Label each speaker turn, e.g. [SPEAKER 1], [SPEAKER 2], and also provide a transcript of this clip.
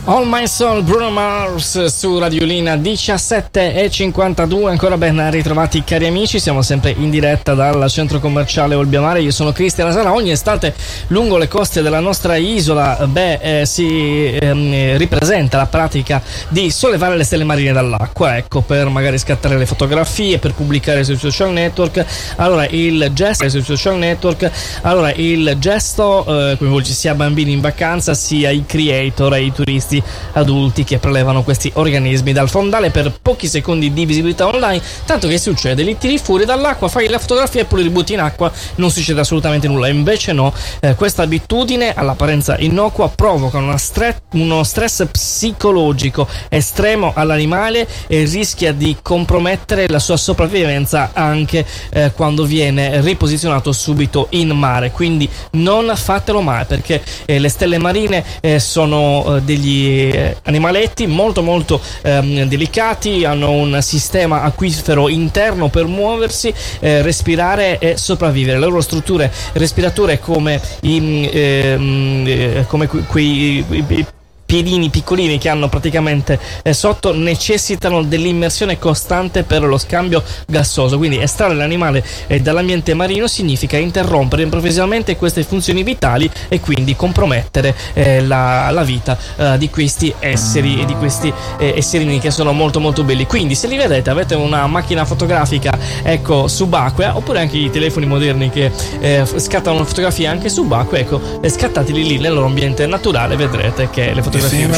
[SPEAKER 1] All My Soul, Bruno Mars su Radiolina 17:52. Ancora ben ritrovati cari amici, siamo sempre in diretta dal centro commerciale Olbiamare. Io sono Cristian Sala. Ogni estate lungo le coste della nostra isola si ripresenta la pratica di sollevare le stelle marine dall'acqua, ecco, per magari scattare le fotografie, per pubblicare sui social network. Allora il gesto coinvolge sia bambini in vacanza sia i creator e i turisti adulti che prelevano questi organismi dal fondale per pochi secondi di visibilità online. Tanto che succede? Li tiri fuori dall'acqua, fai la fotografia e poi li ributti in acqua, non succede assolutamente nulla. Invece no, questa abitudine all'apparenza innocua provoca uno stress psicologico estremo all'animale e rischia di compromettere la sua sopravvivenza anche quando viene riposizionato subito in mare. Quindi non fatelo mai, perché le stelle marine sono degli animaletti molto delicati, hanno un sistema acquifero interno per muoversi, respirare e sopravvivere. Le loro strutture respiratorie come quei piedini piccolini che hanno praticamente sotto necessitano dell'immersione costante per lo scambio gassoso. Quindi estrarre l'animale dall'ambiente marino significa interrompere improvvisamente queste funzioni vitali e quindi compromettere la vita di questi esseri e di questi esserini che sono molto belli. Quindi se li vedete, avete una macchina fotografica, ecco, subacquea, oppure anche i telefoni moderni che scattano fotografie anche subacquea, ecco, scattateli lì nel loro ambiente naturale, vedrete che le fotografie